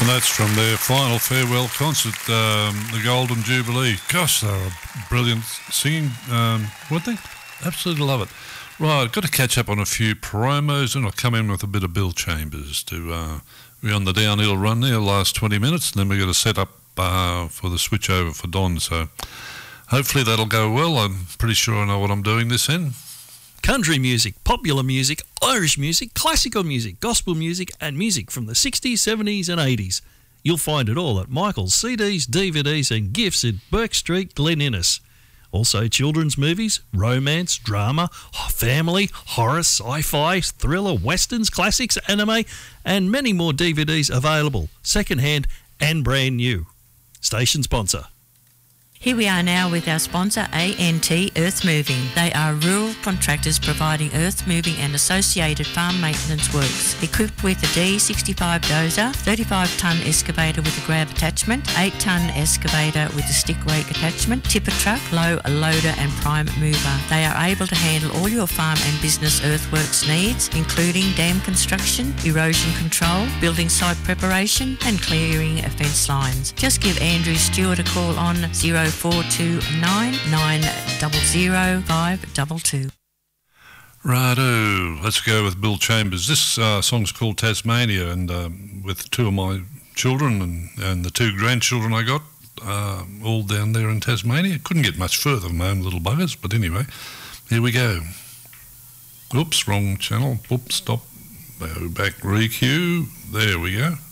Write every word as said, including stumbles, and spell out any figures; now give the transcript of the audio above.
And that's from their final farewell concert, um, the Golden Jubilee. Gosh, they were brilliant singing, um, weren't they? Absolutely love it. Right, got to catch up on a few promos, and I'll come in with a bit of Bill Chambers to uh, we're on the downhill run there, last twenty minutes, and then we're going to set up uh, for the switch over for Don. So hopefully that'll go well. I'm pretty sure I know what I'm doing this in. Country music, popular music, Irish music, classical music, gospel music, and music from the sixties, seventies and eighties. You'll find it all at Michael's C Ds, D V Ds and gifts at Burke Street, Glen Innes. Also children's movies, romance, drama, family, horror, sci-fi, thriller, westerns, classics, anime, and many more D V Ds available, second-hand and brand new. Station sponsor. Here we are now with our sponsor, A N T Earth Moving. They are rural contractors providing earth moving and associated farm maintenance works. Equipped with a D sixty-five dozer, thirty-five tonne excavator with a grab attachment, eight tonne excavator with a stick rake attachment, tipper truck, low loader and prime mover. They are able to handle all your farm and business earthworks needs, including dam construction, erosion control, building site preparation and clearing of fence lines. Just give Andrew Stewart a call on zero four two nine nine zero zero five two two. Righto, let's go with Bill Chambers. This uh, song's called Tasmania, and um, with two of my children and, and the two grandchildren I got, uh, all down there in Tasmania. Couldn't get much further than my own little buggers, but anyway, here we go. Oops, wrong channel. Oops, stop. Go back, re-cue. There we go.